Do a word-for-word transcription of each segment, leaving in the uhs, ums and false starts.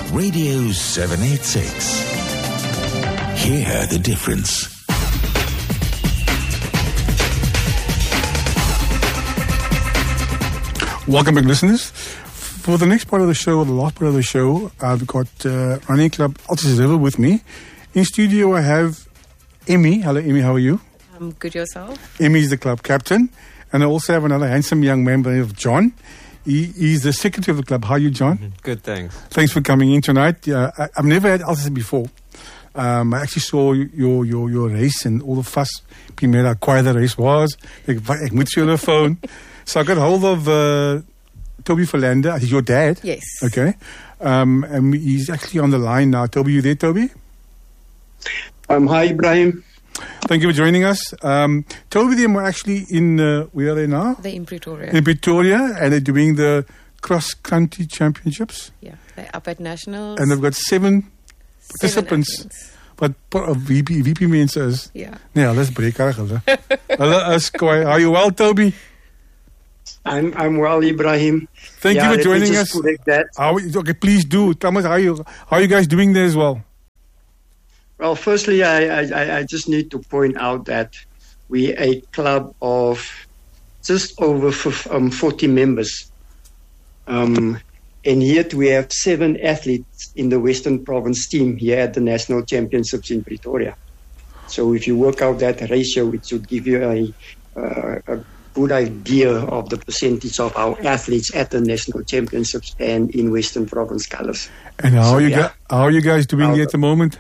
Radio seven eighty-six. Hear the difference. Welcome back, listeners. For the next part of the show, or the last part of the show, I've got uh, Running Club Alces River with me. In studio, I have Emmy. Hello, Emmy. How are you? I'm good. Yourself? Emmy is the club captain. And I also have another handsome young man by the name of John. He, he's the secretary of the club. How are you, John? Good, thanks. Thanks for coming in tonight. Uh, I, I've never had Alces before. Um, I actually saw your your your race and all the fuss. Primera, how quiet the race was. Ek, ek moet vir julle phone. So I got hold of uh, Toby Verlander. He's your dad. Yes. Okay. Um, and he's actually on the line now. Toby, you there, Toby? Um, hi, Ibrahim. Thank you for joining us. Um, Toby, them were actually in, uh, where are they now? They're in Pretoria. In Pretoria, and they're doing the cross-country championships. Yeah, they're up at Nationals. And they've got seven, Seven participants. athletes. Wat uh, V P, V P mense is. Yeah. Nee, hulle is breekharig hulle. Hulle is kwaai. Are you well, Toby? I'm I'm well, Ibrahim. Thank yeah, you for let me joining just us. correct that. How, okay, please do. Tell us how you how you guys doing there as well. Well, firstly, I, I, I just need to point out that we're a club of just over f- um, forty members. Um, and yet we have seven athletes in the Western Province team here at the National Championships in Pretoria. So if you work out that ratio, it should give you a, uh, a good idea of the percentage of our athletes at the National Championships and in Western Province colours. And how So, are you yeah. gu- how are you guys doing How- here at the moment?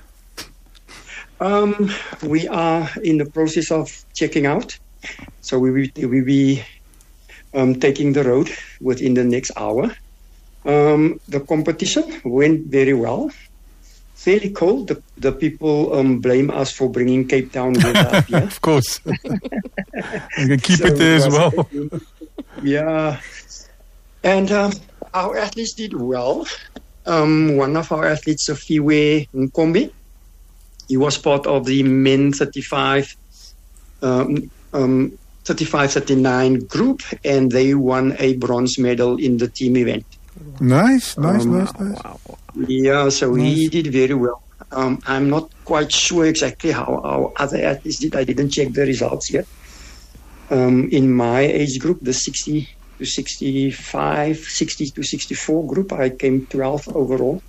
Um, we are in the process of checking out. So we will we be um, taking the road within the next hour. Um, the competition went very well. Fairly cold. The, the people um, blame us for bringing Cape Town weather up here. Of course. You can keep So it there as was- well. Yeah. And um, our athletes did well. Um, one of our athletes, Sofiwe Nkombi, he was part of the men thirty-five, um, um, thirty-five thirty-nine group, and they won a bronze medal in the team event. Nice, nice, Um, nice, nice. Wow. Yeah, so Nice. he did very well. Um, I'm not quite sure exactly how our other athletes did. I didn't check the results yet. Um, in my age group, the sixty to sixty-five, sixty to sixty-four group, I came twelfth overall.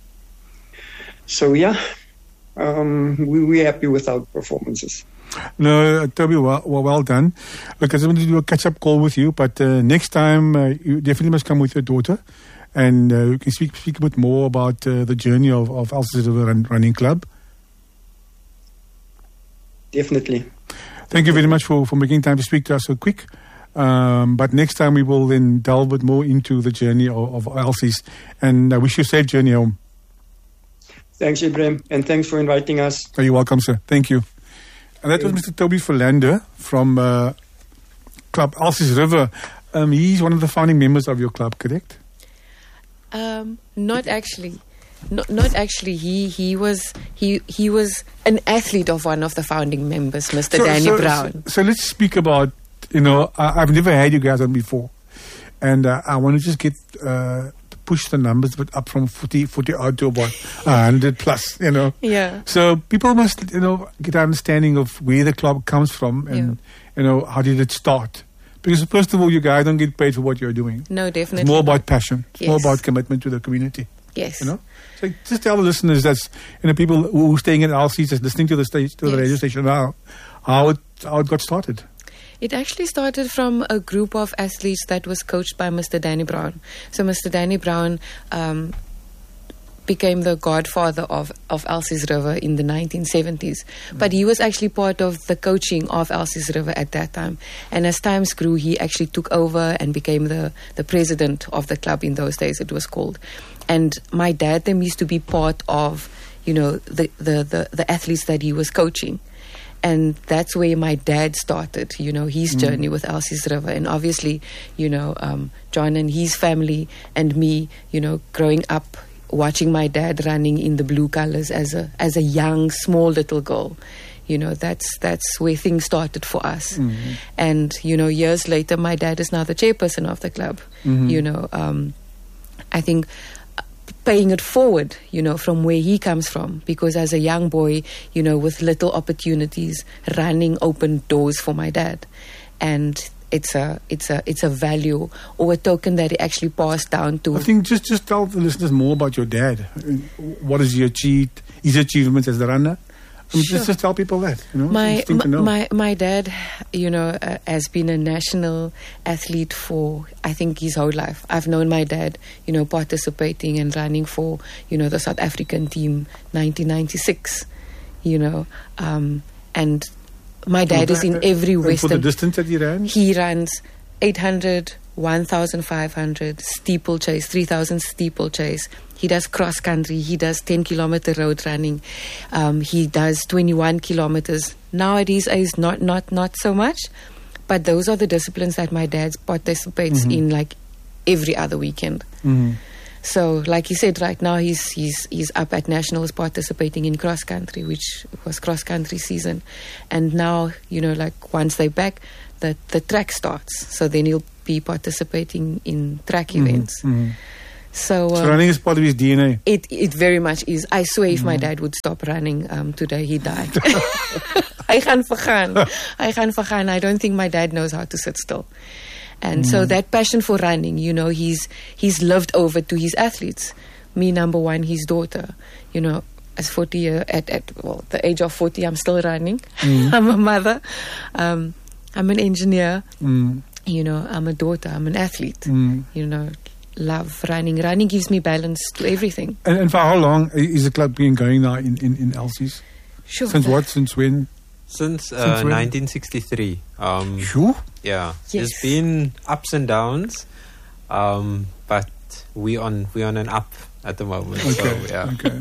So yeah, um, we we're happy with our performances. No, uh, Toby, well, well, well done. Look, I just wanted to do a catch-up call with you, but uh, next time uh, you definitely must come with your daughter, and uh, we can speak speak a bit more about uh, the journey of, of Alces River Run, Running Club. Definitely. Thank you very much for, for making time to speak to us so quick. Um, but next time we will then delve a bit more into the journey of, of Alces, and I wish you a safe journey home. Thanks, Ibrahim, and thanks for inviting us. Oh, you're welcome, sir. Thank you. And that was Mister Toby Verlander from uh, Club Alces River. Um, he's one of the founding members of your club, correct? Um, not actually. Not, not actually. He he was he he was an athlete of one of the founding members, Mister So- Danny so, Brown. So, so let's speak about, you know, I, I've never had you guys on before. And uh, I want to just get, uh, to push the numbers but up from forty, forty out to about one hundred plus, you know. Yeah. So people must, you know, get an understanding of where the club comes from and, you know, how did it start? Because first of all, you guys don't get paid for what you're doing. No, definitely. It's more not. about passion. It's more Yes. about commitment to the community, Yes. you know. So just tell the listeners that's, you know, people who are staying in Alces, just listening to the stage, to the Yes. radio station now, how it, how it got started. It actually started from a group of athletes that was coached by Mister Danny Brown. So Mister Danny Brown um, became the godfather of, of Alces River in the nineteen seventies. Mm. But he was actually part of the coaching of Alces River at that time. And as times grew, he actually took over and became the, the president of the club in those days, it was called. And my dad, them used to be part of, you know, the, the, the, the athletes that he was coaching. And that's where my dad started, you know, his journey with Alces River. And obviously, you know, um, John and his family and me, you know, growing up, watching my dad running in the blue colors as a as a young, small little girl. You know, that's that's where things started for us. Mm-hmm. And, you know, years later, my dad is now the chairperson of the club. Mm-hmm. You know, um, I think paying it forward, you know, from where he comes from. Because as a young boy, you know, with little opportunities, running opened doors for my dad. And it's a it's a it's a value or a token that he actually passed down to. I think just just tell the listeners more about your dad. What has he achieved? His achievements as the runner. I mean, Sure. just, just tell people that. You know, My Interesting to know. my my dad, you know, uh, has been a national athlete for I think his whole life. I've known my dad, you know, participating and running for, you know, the South African team, nineteen ninety-six. You know, um, and my dad is in every And for the Western. distance that he ran. He runs eight hundred, one thousand five hundred, steeplechase, three thousand steeplechase. He does cross country. He does ten kilometer road running. Um, he does twenty-one kilometers. Now at his age, not not not so much, but those are the disciplines that my dad participates in, like every other weekend. Mhm. So, like he said, right now he's he's he's up at nationals participating in cross country, which was cross country season, and now you know, like once they're back, the the track starts. So then he'll be participating in track events. Mhm. So, So um, running is part of his D N A. it it very much is. I swear, if my dad would stop running um, today, he died. I gaan vergaan. I gaan vergaan. I don't think my dad knows how to sit still. And so that passion for running, you know, he's he's lived over to his athletes. Me, number one, his daughter. You know, as forty year at at well, the age of forty, I'm still running. I'm a mother. Um, I'm an engineer. Mm. You know, I'm a daughter. I'm an athlete. Mm. You know, love running. Running gives me balance to everything. And, and for how long is the club been going now in in, in Elsie's? Sure. Since what? Since when? Since, uh, Since when? nineteen sixty-three. Um, Sure. yeah, Yes. there's been ups and downs, um, but we on we on an up at the moment. Okay. So yeah. Okay.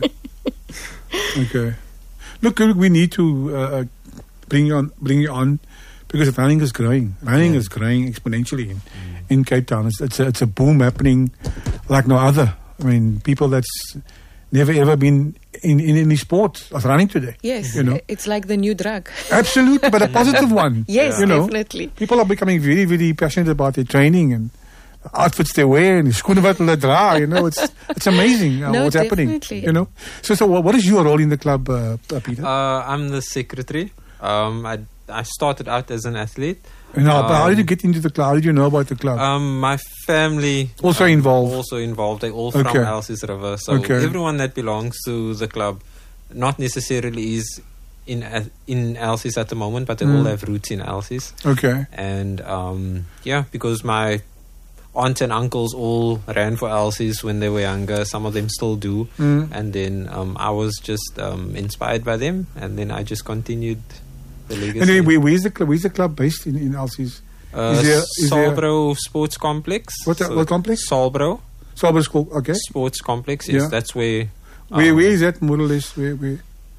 Okay. Look, look, we need to uh, bring you on, bring you on, because running is growing. Running Yeah. is growing exponentially in, in Cape Town. It's it's a, it's a boom happening like no other. I mean, people that's never ever been in, in any sport as running today. Yes, You know? it's like the new drug. Absolutely, but a positive one. Yes, You know? definitely. People are becoming very, very passionate about their training and outfits they wear and the skoene wat hulle dra. You know, it's it's amazing uh, No, what's happening. definitely. You know, so so what is your role in the club, uh, uh, Peter? Uh, I'm the secretary. Um, I I started out as an athlete. no, but how did you um, get into the club? How did you know about the club? Um, my family Also um, involved. Also involved. They're all Okay. from Elsie's River. So Okay. everyone that belongs to the club, not necessarily is in uh, in Elsie's at the moment, but they all Mm. have roots in Elsie's. okay. And um, yeah, because my aunts and uncles all ran for Elsie's when they were younger. Some of them still do. Mm. And then um, I was just um, inspired by them, and then I just continued the legacy. Anyway, where, where's the club? Where's the club based in in Elsie's? uh, is there- is there- Salbro Sports Complex. What the- what complex? Salbro Sauber School. Okay. Sports Complex. Yes, Yeah. that's where. Where um, where is that more or less? Where where?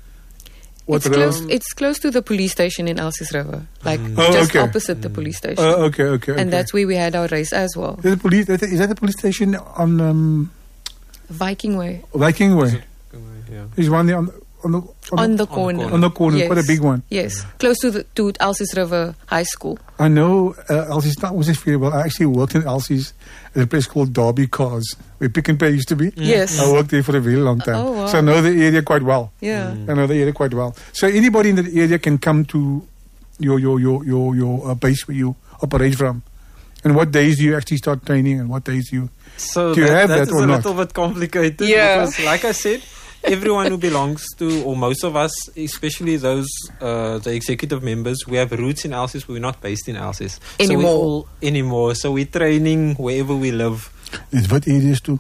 What It's road? close, it's close to the police station in Elsie's River, like Oh, just okay. opposite the police station. Uh, okay, okay, okay. And that's where we had our race as well. Is that the police? Is that the police station on um, Viking Way. Viking Way? Yeah. There's one there on on the on, On the, the corner. on the corner. Yes. Quite a big one. Yes. Close to the to Elsie's River High School. I know uh, Elsie's not was it very well. I actually worked in Elsie's at a place called Derby Cars, where Pick and Pay used to be. Yes. I worked there for a very long time, Oh, wow. so I know the area quite well. Yeah. I know the area quite well. So anybody in the area can come to your your your your your uh, base where you operate from. And what days do you actually start training, and what days do you? So Do you that, have that that is or a not? little bit complicated. Yeah. Because, like I said, everyone who belongs to, or most of us, especially those uh, the executive members, we have roots in Elsie's. We're not based in Elsie's So Anymore. we're all, anymore. So we're training wherever we live. Is wat areas toe?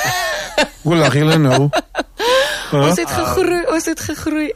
Hoe lag julle nou? Huh? Ons het gegroei, ons het gegroei.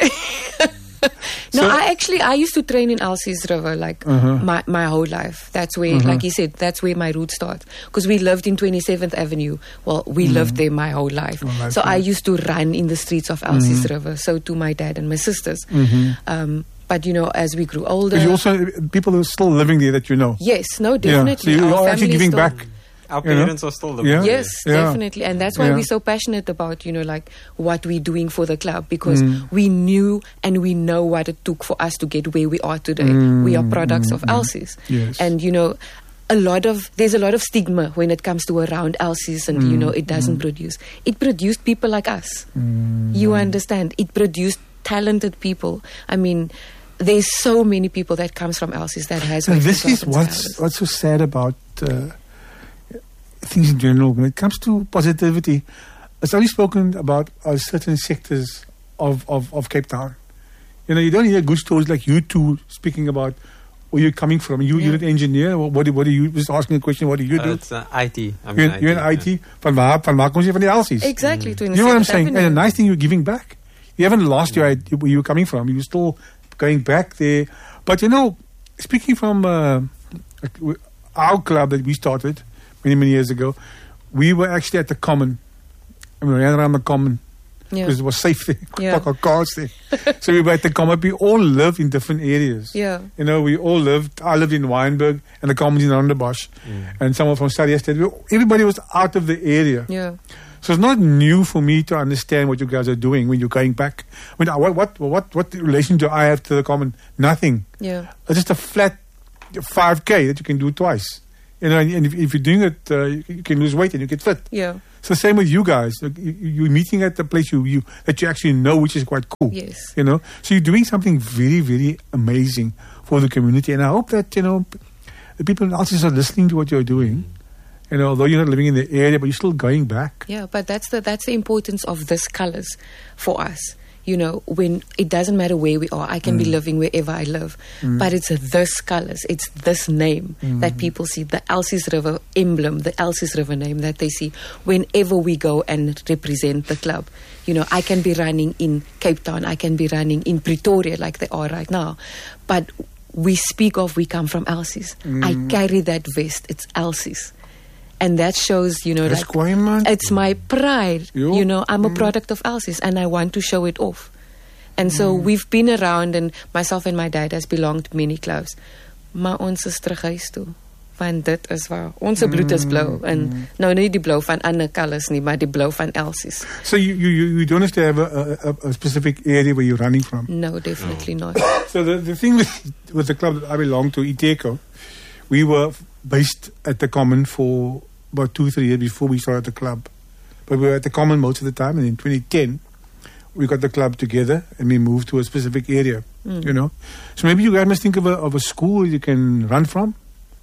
No, So- I actually I used to train in Elsie's River like Uh-huh. my my whole life. That's where, like you said, that's where my roots start. Because we lived in twenty-seventh Avenue. Well, we lived there my whole life. Whole life, so I yeah. used to run in the streets of Elsie's River. So do my dad and my sisters. Um, but you know, as we grew older, But you also people who are still living there that you know. yes, no, Yeah. definitely. So Our you're actually family giving still- back. Our You know? parents are still living. Yeah. there. Yes, Yeah. definitely. And that's why Yeah. we're so passionate about, you know, like what we're doing for the club, because Mm. we knew and we know what it took for us to get where we are today. We are products of Elsie's. Yes. And, you know, a lot of there's a lot of stigma when it comes to around Elsie's, and you know it doesn't produce. It produced people like us. You understand? It produced talented people. I mean, there's so many people that comes from Elsie's that has. And worked this in is Dolphins what's Palace. what's so sad about uh, things in general. When it comes to positivity, it's only spoken about uh, certain sectors of, of, of Cape Town. You know, you don't hear good stories like you two speaking about where you're coming from. You, Yeah. You're an engineer. What, what, do, what do you, just asking a question, what do you Uh, do? it's uh, I T. I'm You're, in you're in I T. Van waar, van waar kom je van die Elsies? Exactly. You know what I'm saying? And the Avenue. nice thing, you're giving back. You haven't lost your idea where you're coming from. You're still going back there. But you know, speaking from uh, our club that we started many, many years ago, we were actually at the Common. I mean, we ran around the Common Yeah. because it was safe there. Yeah. Park our cars there. So we were at the Common. We all live in different areas. Yeah. You know, we all lived. I lived in Wynberg and the Common's in Rondebosch. And someone from Stadia Estate. We- Everybody was out of the area. Yeah. So it's not new for me to understand what you guys are doing when you're going back. I mean, what what what what relation do I have to the Common? Nothing. Yeah. It's just a flat five K that you can do twice. You know, and if, if you're doing it, uh, you, you can lose weight and you get fit. Yeah. It's the same with you guys. Like, you, you're meeting at the place you, you that you actually know, which is quite cool. Yes. You know, so you're doing something very, very amazing for the community, and I hope that you know the people in Elsies are listening to what you're doing. You know, although you're not living in the area, but you're still going back. Yeah, but that's the that's the importance of this colours for us. You know, when it doesn't matter where we are, I can be living wherever I live, but it's this colours, it's this name that people see, the Elsie's River emblem, the Elsie's River name that they see whenever we go and represent the club. You know, I can be running in Cape Town, I can be running in Pretoria like they are right now, but we speak of we come from Elsie's. I carry that vest, it's Elsie's. And that shows, you know, That's like, quite, man. it's my pride. Jo. You know, I'm a product of Elsie's and I want to show it off. And so we've been around, and myself and my dad has belonged to many clubs. Maar ons is terug huis toe. Want dit is waar. Onze bloed is blauw. En nou nie die blauw van ander colours nie, maar die blauw van Elsie's. So you, you, you you don't have to have a, a, a specific area where you're running from. No, definitely not. So the, the thing with, with the club that I belong to, Iteko, we were based at the Common for about two, three years before we started the club. But we were at the Common most of the time, and in twenty ten, we got the club together and we moved to a specific area, you know. So maybe you guys must think of a, of a school you can run from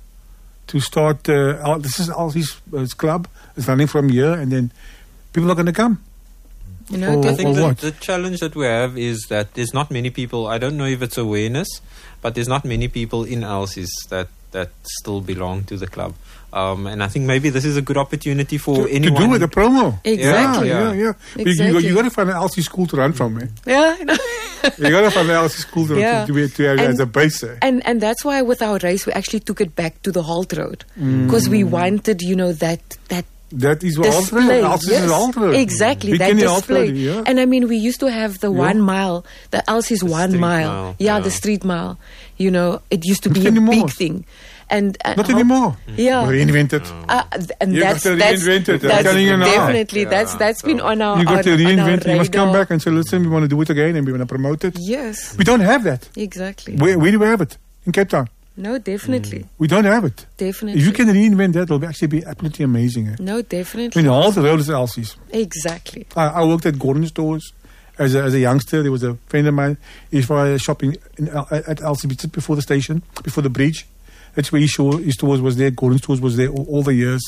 to start. Uh, Al- this is Elsie's uh, club. It's running from here, and then people are going to come. You know, Oh, I def- think Or the, what? the challenge that we have is that there's not many people. I don't know if it's awareness, but there's not many people in Elsie's that that still belong to the club. Um, and I think maybe this is a good opportunity for To, to anyone. do with the promo. Exactly. Yeah, yeah, yeah. You- You, Exactly. you got to find an Elsie school to run from, man. yeah, you know. You got to find an Elsie school to, Yeah. to, be, to have And- as a base. Eh? And and that's why with our race we actually took it back to the Holt Road because we wanted, you know, that that That is what display. Elsie Yes, is Alter. exactly, Big that in the display. Alter, yeah. And I mean, we used to have the Yeah. one mile, the Elsie's one street mile. mile, Yeah, yeah. the street mile. You know, it used to be Not a anymore. big thing. And uh, Not how- anymore. Yeah. Reinvent it. Uh, th- and You that's got to that's, reinvent it. I'm that's telling you now. definitely Yeah, that's that's been so- on our You got to on, on our reinvent it. You must come radar. back and say, listen, we want to do it again and we want to promote it. Yes, We don't have that. exactly. Where, where do we have it? In Cape Town. No, definitely, We don't have it. definitely. If you can reinvent that, it'll be actually be absolutely amazing. Eh? No, I definitely. mean, all the road is Elsie's. Exactly. I, I worked at Gordon Stores as a, as a youngster. There was a friend of mine. He used to shopping in, uh, at Elsie just before the station, before the bridge. That's where his, show, his stores was there. Gordon Stores was there all, all the years.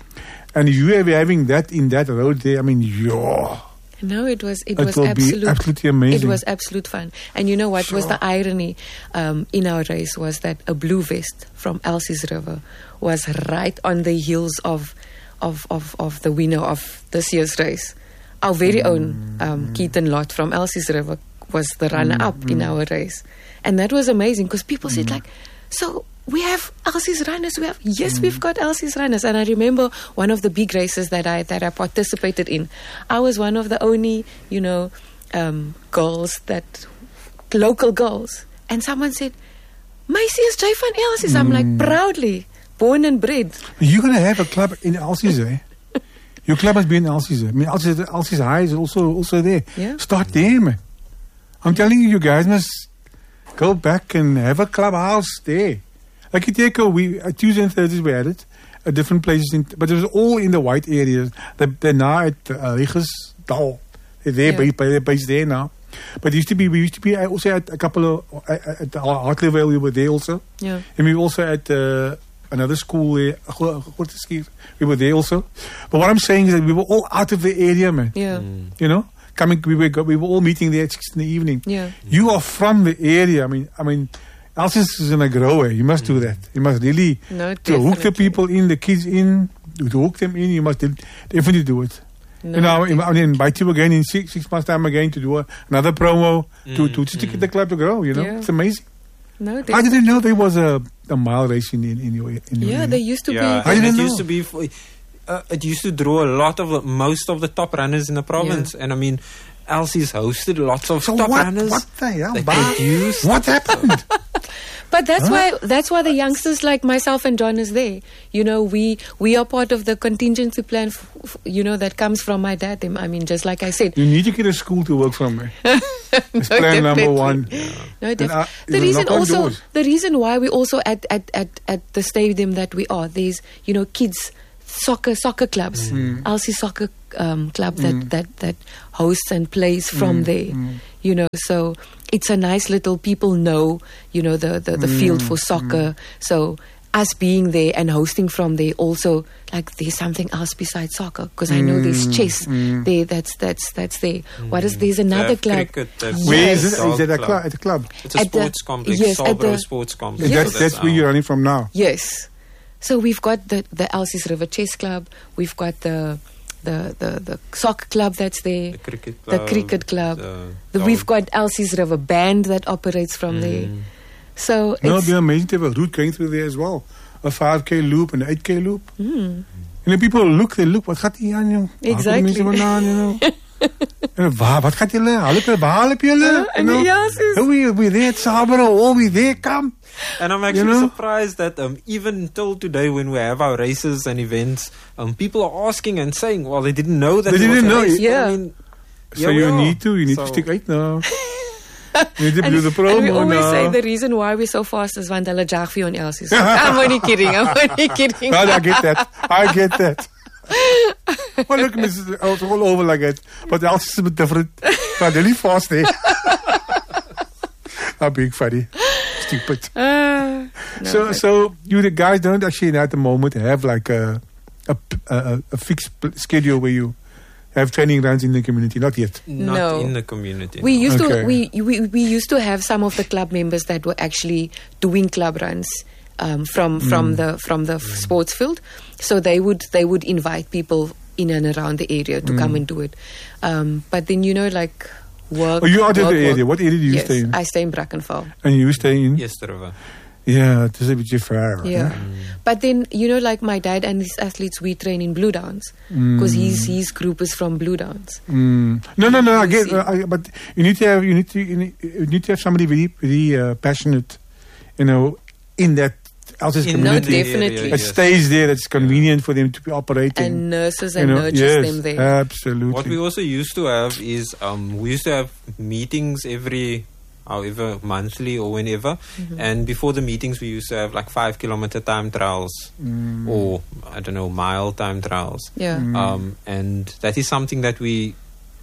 And you have having that in that road there, I mean, yeah. No, it was it, It was will absolute, be absolutely amazing. It was absolute fun. And you know what was the irony um, in our race was that a blue vest from Elsie's River was right on the heels of of, of, of the winner of this year's race. Our very Mm. own um, Keaton Lott from Elsie's River was the runner-up Mm. in our race. And that was amazing because people said like, so we have Elsie's runners. We have yes, we've got Elsie's runners. And I remember one of the big races that I that I participated in. I was one of the only, you know, um, girls that local girls. And someone said, "Maisie is Jay van Elsie's." I'm like proudly born and bred. You're going to have a club in Elsie's, eh? Your club must be in Elsie's. Eh? I mean, Elsie's, Elsie's High is also also there. Yeah. Start there, man. I'm telling you, you guys must go back and have a clubhouse there. Like Iteko, we uh, Tuesday and Thursdays we had it at different places, in, but it was all in the white areas. They, they're now at uh, Rigersdal. They're there, Yeah. by, they're based there now. But it used to be, we used to be also at a couple of, uh, at Hartlevale, we were there also. Yeah. And we were also at uh, another school there, we were there also. But what I'm saying is that we were all out of the area, man. Yeah. You know, coming, we were, we were all meeting there at six in the evening. Yeah. You are from the area. I mean, I mean, Elsies is gonna grow. Eh? You must do that. You must really No, to hook the definitely. people in, the kids in, to hook them in. You must de- definitely do it. No, You know, I mean, invite you again in six, six months' time again to do a, another promo to, to, to get the club to grow. You know, Yeah. it's amazing. No, I definitely. didn't know there was a, a mile race in, in, in your in your Yeah, area. there used to Yeah, be. I and didn't it know. used to be. For, uh, it used to draw a lot of the, most of the top runners in the province, and I mean, Elsie's hosted lots of So top what? runners. What the hell? They Bah? produced. What happened? But that's Huh? why that's why the youngsters like myself and John is there. You know, we we are part of the contingency plan. F- f- you know, that comes from my dad. I mean, just like I said. You need to get a school to work from. Eh? It's No, plan number definitely. one. No, def- uh, the it'll reason knock on also doors. the reason why we also at, at, at, at the stadium that we are, there's you know kids soccer soccer clubs, Elsie soccer um, club that, that that hosts and plays from there. You know, so it's a nice little people know you know the the, the field for soccer. So us being there and hosting from there also like there's something else besides soccer because I know there's chess there that's that's that's there. What is there's They another have club? cricket, they have Where is Yes. it? Is it a Dog club? At a club? It's a At the- sports complex, yes, at Salbro the- Sports Complex. Yes. That's, that's where our- you're running from now. Yes. So we've got the, the Elsie's River Chess Club. We've got the the, the, the soccer club that's there. The cricket The club. cricket club. the The, dog- we've got Elsie's River Band that operates from there. So No, it'd it's, be amazing to have a route going through there as well. A five K loop and an eight K loop. mm, En dan people look, they look, wat gaat hier aan, jong? Waar Exactly. komen mensen vandaan, you know? En waar, wat gaat jullie? Help, waar help jullie? Ja, en You know? ja, sis. Oh, we, we there at Sabro, oh, we there, come. And I'm actually You know? surprised that um, even till today, when we have our races and events, um, people are asking and saying, "Well, they didn't know that." They there was didn't a know. race." Yeah. I mean, So here we you are. need to, you need So- to stick uit now. You need to and, do the promo and we always now. say the reason why we're so fast is want hulle jag vir jou en Elsie. So, I'm only kidding. I'm only kidding. No, I get that. I get that. Well, look, Missus It's all over like that. But else is a bit different. But really fast, eh? I'm being funny. Stupid. Uh, no, so, but- so you the guys don't actually at the moment have like a a, a, a fixed pl- schedule where you have training runs in the community. Not yet. Not No. in the community. We no. used Okay. to we, we we used to have some of the club members that were actually doing club runs um, from from the from the f sports field. So they would they would invite people in and around the area to come and do it. Um, but then you know like work. Oh, you are in work, the work. area. What area do you Yes, stay in? I stay in Brackenfell. And you stay in? Yes, River. Yeah, it is a bit far. Right? Yeah. But then you know like my dad and his athletes we train in Blue Downs because his his group is from Blue Downs. Mm. No, no, no. I You get, see. uh, I, but you need to have you need to you need, you need to have somebody very very uh, passionate, you know, in that else's In No, community the definitely. area, that yes. stays there. That's convenient for them to be operating. And nurses you and know, nurtures yes, them there. absolutely. What we also used to have is um, we used to have meetings every, however, monthly or whenever. And before the meetings, we used to have like five kilometer time trials Mm. or I don't know mile time trials. Yeah. Um, and that is something that we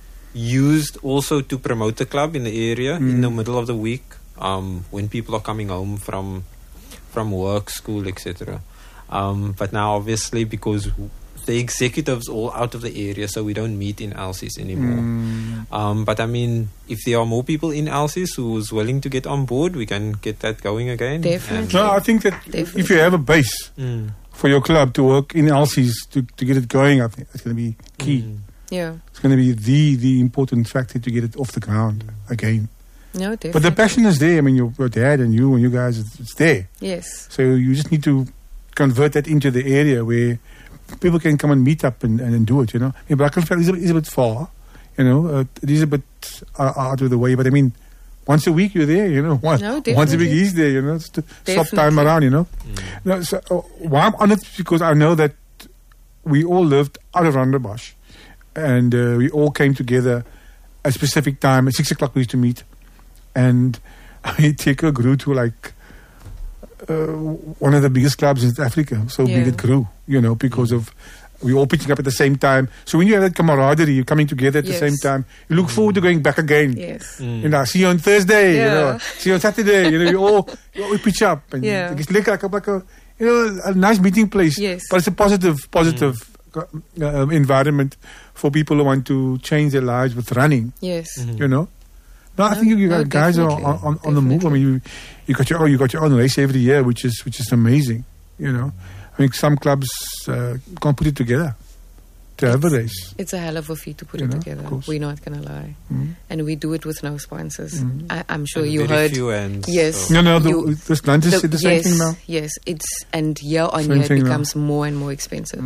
used also to promote the club in the area in the middle of the week um, when people are coming home from from work, school, et cetera. Um, but now, obviously, because the executives all out of the area, so we don't meet in Elsie's anymore. Mm. Um, but I mean, if there are more people in Elsie's who's willing to get on board, we can get that going again. Definitely. No, I think that Definitely. if you have a base And, mm, for your club to work in Elsie's to, to get it going, I think that's going to be key. mm. Yeah. It's going to be the the important factor to get it off the ground again. No, definitely. But the passion is there. I mean, your, your dad and you and you guys, it's, it's there. Yes. So you just need to convert that into the area where people can come and meet up and, and do it, you know. In Brackenfell is a, is a bit far, you know. Uh, it is a bit uh, out of the way. But I mean, once a week you're there, you know. Once, No, once a week definitely. he's there, you know. Just to stop time Definitely. around, you know. No, so, uh, why I'm on it is because I know that we all lived out of Rondebosch. And uh, we all came together at a specific time. At six o'clock we used to meet. And I take a grew to like uh, one of the biggest clubs in Africa. So Yeah. big it grew, you know, because of we all pitching up at the same time. So when you have that camaraderie, you're coming together at the Yes. same time. You look forward to going back again. Yes. Mm. You know, see you on Thursday. You Yeah. know, see you on Saturday. You know, you all you all pitch up and Yeah. it's like a, like a you know a nice meeting place. Yes. But it's a positive positive uh, um, environment for people who want to change their lives with running. Yes. You know. No, I No, think you, you no, guys are definitely. on, on, on the move. I mean, you you got your oh, you got your own race every year, which is which is amazing. You know, I mean, some clubs uh, can't put it together to have a race. It's a hell of a feat to put You it know, of together. course. We're not going to lie. Mm. And we do it with no sponsors. Mm. I, I'm sure And you very heard. few hands, Yes. so- No, no, the, You- this lunch is The- the same yes, thing now. yes. It's and year on Same year it thing now. becomes more and more expensive.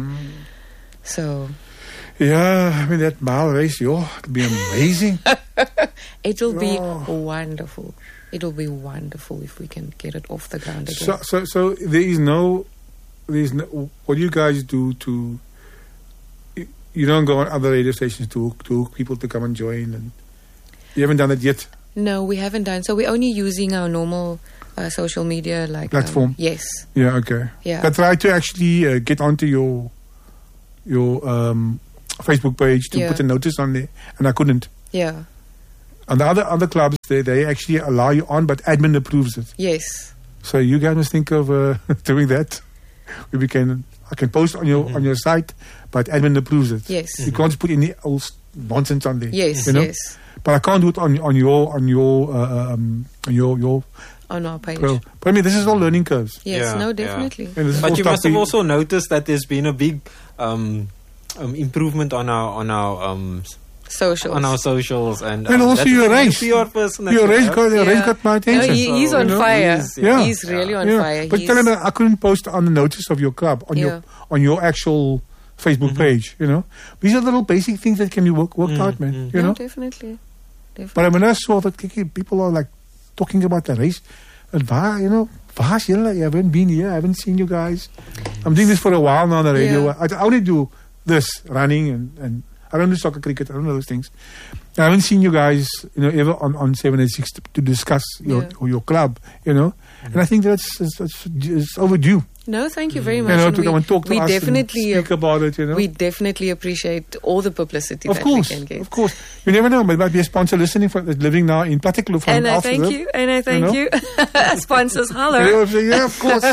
So Yeah, I mean that mile race, yo, it'll be amazing. it'll be Oh. wonderful. It'll be wonderful if we can get it off the ground again. so, so, so there is no, there is no. What do you guys do to? You, you don't go on other radio stations to to people to come and join, and you haven't done it yet. No, we haven't done. So we're only using our normal uh, social media like Platform. Um, yes. Yeah, okay. Yeah. I tried to actually uh, get onto your your um, Facebook page to Yeah. put a notice on there, and I couldn't. Yeah. And the other other clubs, they they actually allow you on, but admin approves it. Yes. So you guys must think of uh, doing that. We can I can post on your on your site, but admin approves it. Yes. You can't just put any old s- nonsense on there. Yes. you know? Yes. But I can't do it on on your on your uh, um on your your On our page. pro. But I mean, this is all learning curves. Yes. Yeah, no, yeah. definitely. And this is all But you stuff must have we- also noticed that there's been a big um, um, improvement on our on our um, Socials. on our socials and And um, also that's your a race. P R person. that Your you race have. got your race Yeah. got my No, attention. he, he's So, on you know, fire. he's- yeah. He's really on Yeah. fire. But He's, tell him I couldn't post on the notice of your club on Yeah. your on your actual Facebook Mhm. page. You know, these are little basic things that can be work, worked Mm, out, man. mm. You no, know. definitely. Definitely. But when I saw that kiki, people are like talking about the race, and waar, you know, waar's julle? You haven't been here. I haven't seen you guys. I'm doing this for a while now on the radio. Yeah. I, I only do this running and, and I don't do soccer, cricket. I don't know those things. I haven't seen you guys, you know, ever on, on seven eighty-six to, to discuss your Yeah. or your club, you know. And I think that's, that's, that's it's overdue. No, thank you very much. You know, and to we, come and talk to we us definitely and speak about it, you know. we definitely appreciate all the publicity Of that course, we can get. of course. You never know. There might be a sponsor listening for living now in particular from And I after thank this. you. And I thank know? you. Sponsors, hello. Yeah, yeah, of course.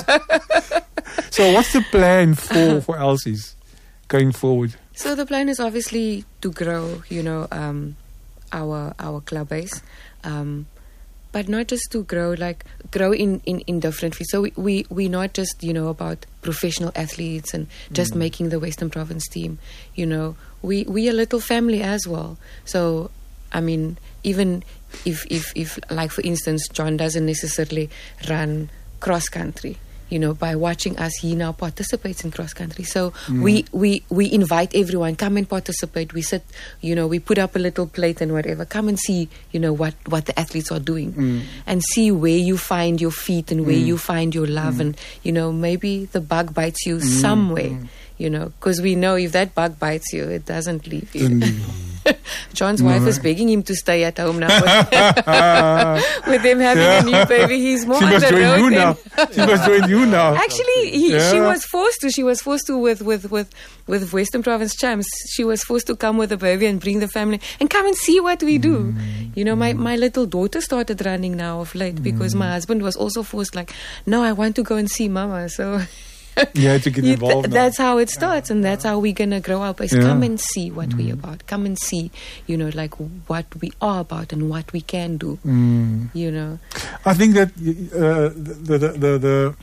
So what's the plan for, for Elsie's going forward? So the plan is obviously to grow, you know, um, our our club base, um, but not just to grow, like grow in, in, in different fields. So we, we we're not just, you know, about professional athletes and just making the Western Province team. You know, we we a little family as well. So I mean, even if if if like for instance, John doesn't necessarily run cross country. You know, by watching us, he now participates in cross country. So we, we, we invite everyone, come and participate. We sit, you know, we put up a little plate and whatever. Come and see, you know, what, what the athletes are doing and see where you find your feet and where you find your love. And, you know, maybe the bug bites you somewhere, you know, because we know if that bug bites you, it doesn't leave you. John's wife is begging him to stay at home now. With, with him having Yeah. a new baby, he's more She on must the join road you than- now. She must join you now. Actually, he, she Yeah. was forced to. She was forced to with, with, with, with Western Province Champs. She was forced to come with the baby and bring the family and come and see what we do. You know, my, my little daughter started running now of late because my husband was also forced, like, no, I want to go and see mama. So You had to get you- involved now. that's how it starts, and that's how we're going to grow up. Is Yeah. come and see what we're about. Come and see, you know, like what we are about and what we can do, Mm. you know. I think that uh, the, the, the, the,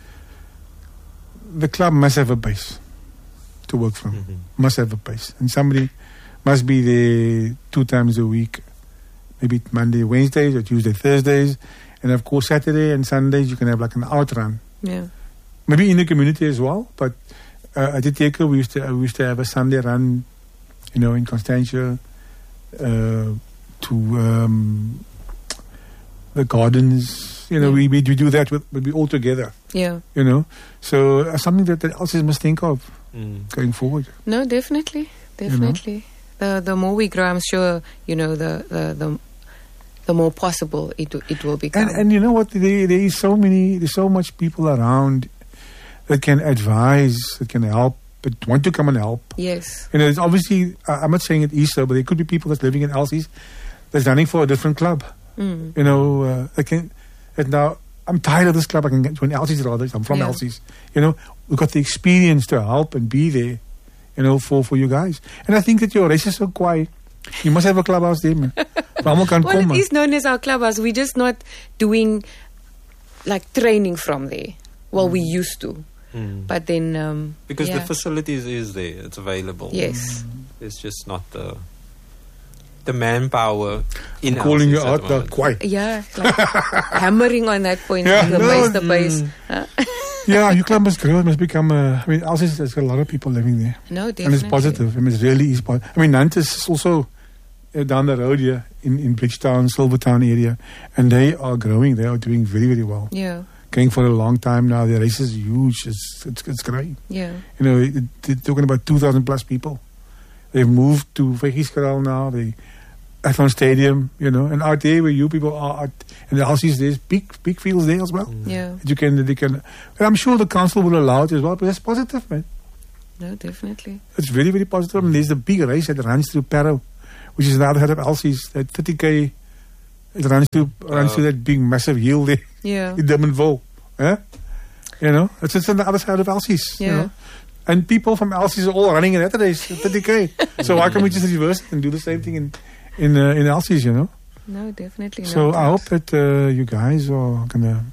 the club must have a base to work from. Mhm. Must have a base. And somebody must be there two times a week. Maybe Monday, Wednesdays, or Tuesday, Thursdays. And of course, Saturday and Sundays, you can have like an outrun. Yeah. Maybe in the community as well. But uh, at the Teka, we used to we used to have a Sunday run, you know, in Constantia, uh, to um, the gardens. You know, Yeah. we, we we do that with we all together. Yeah. You know, so uh, something that the Elsies must think of Mm. going forward. No, definitely, definitely. The the more we grow, I'm sure, you know, the the the, the more possible it it will become. And, and you know what? There, there is so many, there's so much people around that can advise, that can help, that want to come and help. Yes. You know, it's obviously, uh, I'm not saying it is so, but there could be people that's living in Elsie's that's running for a different club. Mm. You know, uh, I can, and now I'm tired of this club. I can get join Elsie's rather. I'm from Yeah. Elsie's. You know, we've got the experience to help and be there. You know, for for you guys. And I think that your race is so quiet. You must have a clubhouse there, man. Almal kan Well, kom, it man. is known as our clubhouse. We're just not doing like training from there. Well, we used to, Mm. but then um, Because yeah. the facilities is there, it's available. Yes. It's just not the the manpower in Calling you Elsie's at out the now, moment. quiet. Yeah, like hammering on that point. Yeah, the no, base, the mm. base. Huh? Yeah, your club must grow. It must become a, I mean, Elsie's has got a lot of people living there. No, definitely. And it's positive. I mean, it really is positive. I mean, Nantes is also uh, down the road here in, in Bridgetown, Silvertown area. And they are growing. They are doing very, very well. Yeah, Going for a long time now. The race is huge. It's, it's, it's great. yeah. You know, it, they're talking about two thousand plus people. They've moved to Vegiskraal now. They Athlon Stadium, you know, and out there where you people are, at, and the houses, there's big, big fields there as well. Yeah, That you can, they can, and I'm sure the council will allow it as well, but that's positive, man. no, definitely. It's very, very positive. And there's the big race that runs through Parow, which is the other head of Elsie's, that thirty K, it runs through, runs Uh, through that big, massive hill there Yeah, in Durbanville. Eh? You know, it's just on the other side of Elsie's. You Yeah. know? And people from Elsie's are all running in that race, thirty K. So why can't we just reverse it and do the same thing in in uh, in Elsie's, you know? no, definitely. So not. I hope that uh, you guys are gonna,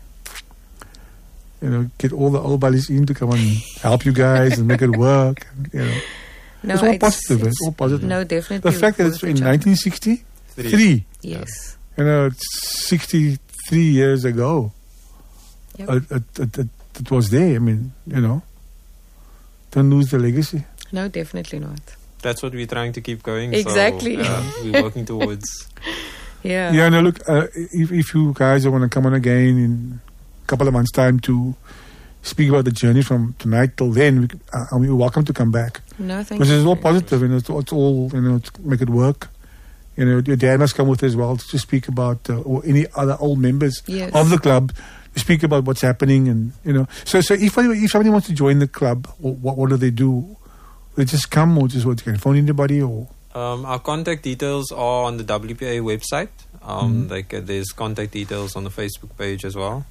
you know, get all the old buddies in to come and help you guys and make it work. And, you know, no, it's all positive. It's, all positive. No, definitely. The fact that worth it's the in job. nineteen sixty-three, Three. Yes. you know, it's sixty-three years ago. Yep. It, it, it, it, it was there. I mean, you know, don't lose the legacy. No, definitely not. That's what we're trying to keep going. Exactly. So, uh, we're working towards. Yeah. Yeah, no, look, uh, if, if you guys want to come on again in a couple of months' time to speak about the journey from tonight till then, we, uh, you're welcome to come back. No, thank Because you. it's all positive, you know, it's, it's all, you know, to make it work. You know, your dad must come with as well to speak about, uh, or any other old members Yes. of the club to speak about what's happening, and, you know. So, so if, if somebody wants to join the club, what, what do they do? They just come, or just what, can phone anybody, or? Um, our contact details are on the W P A website. Um, Mhm. Like uh, there's contact details on the Facebook page as well.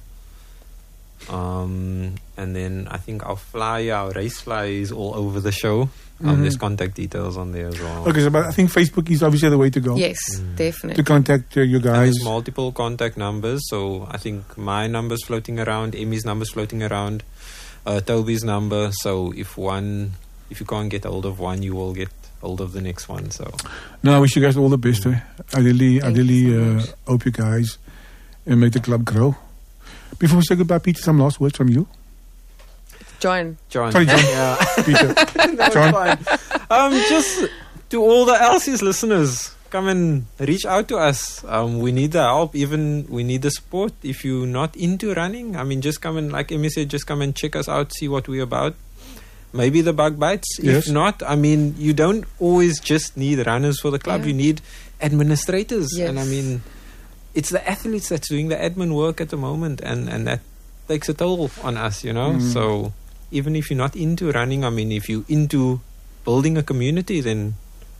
Um, and then I think our flyer, our race flyer, is all over the show. Um, Mhm. There's contact details on there as well. Okay, so but I think Facebook is obviously the way to go. Yes, Mm. To definitely. contact uh, you And guys. there's multiple contact numbers. So I think my number's floating around, Emmy's number's floating around, uh, Toby's number. So if one, if you can't get hold of one, you will get hold of the next one. So No, I wish you guys all the best. Eh? I really, I Thank you really so uh, much. hope you guys uh, make the club grow. Before we say goodbye, Peter, some last words from you. John. John, Sorry, John. yeah. Peter. No, it's John. fine. Um, just to all the Elsie's listeners, come and reach out to us. Um, we need the help. Even we need the support. If you're not into running, I mean, just come and, like Emmy said, just come and check us out, see what we're about. Maybe the bug bites. Yes. If not, I mean, you don't always just need runners for the club. Yeah. You need administrators. Yes. And I mean, it's the athletes that's doing the admin work at the moment, and, and that takes a toll on us, you know. Mm. So even if you're not into running, I mean, if you're into building a community, then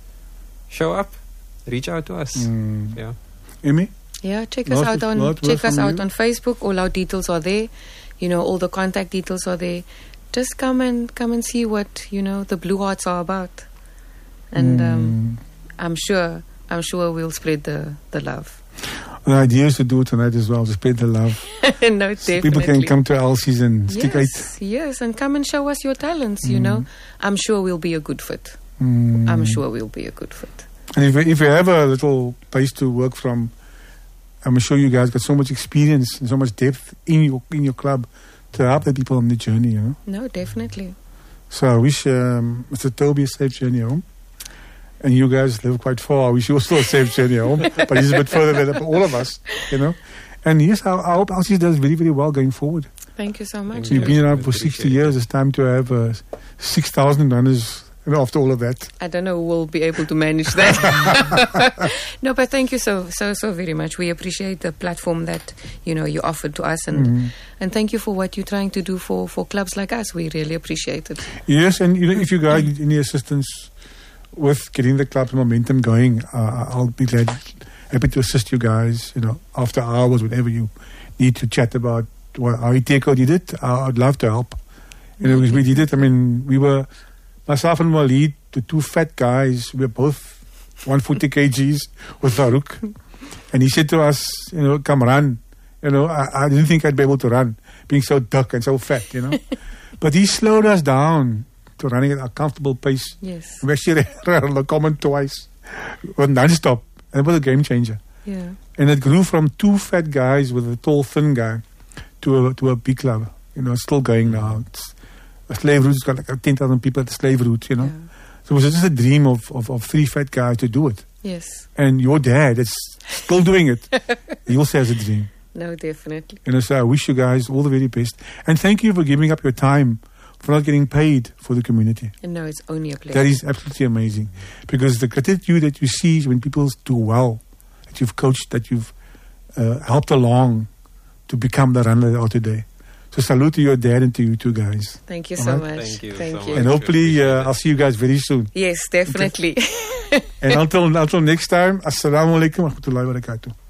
show up, reach out to us. Mm. Yeah. Emmy? Yeah, check Last us out word- on last word check us from out you? on Facebook. All our details are there. You know, all the contact details are there. Just come and come and see what, you know, the Blue Hearts are about. And um, Mm. I'm sure I'm sure we'll spread the, the love. The idea is to do it tonight as well, to spread the love. No, So definitely. people can come to Elsie's and stick Yes, yes, and come and show us your talents, you know. I'm sure we'll be a good fit. out. Mm. I'm sure we'll be a good fit. And if, if you have a little place to work from, I'm sure you guys got so much experience and so much depth in your in your club to help the people on the journey, you know. No, definitely. So I wish um, Mister Toby a safe journey home. And you guys live quite far. I wish you also a safe journey home. But he's a bit further than all of us, you know. And yes, I, I hope Elsie does very, very well going forward. Thank you so much. So you've been around for Appreciate sixty it. years. It's time to have uh, six thousand runners you know, after all of that. I don't know who will be able to manage that. No, but thank you so, so, so very much. We appreciate the platform that, you know, you offered to us. And Mm-hmm. and thank you for what you're trying to do for, for clubs like us. We really appreciate it. Yes, and you know, if you guys need any assistance with getting the club's momentum going, uh, I'll be glad, happy to assist you guys, you know, after hours, whenever you need to chat about well, how Iteko did it. Uh, I'd love to help. You know, because we did it, I mean, we were, myself and Walid, the two fat guys, we were both one hundred forty kgs with Farouk. And he said to us, you know, come run. You know, I, I didn't think I'd be able to run, being so dark and so fat, you know. But he slowed us down to running at a comfortable pace. Yes. We actually ran on the common twice, with non-stop. And it was a game changer. Yeah. And it grew from two fat guys with a tall, thin guy to a, to a big club. You know, it's still going now. It's, a slave route has got like ten thousand people at the slave route, you know. Yeah. So it was just a dream of, of, of three fat guys to do it. Yes. And your dad is still doing it. He also has a dream. No, definitely. You know, so I wish you guys all the very best. And thank you for giving up your time, for not getting paid for the community. And no, it's only a pleasure. That is absolutely amazing. Because the gratitude that you see when people do well, that you've coached, that you've uh, helped along to become the runner they are today. So salute to your dad and to you two guys. Thank you All so right. much. Thank you Thank so you. And much. hopefully uh, I'll see you guys very soon. Yes, definitely. And until until next time, Assalamu alaikum wa rahmatullahi wa barakatuh.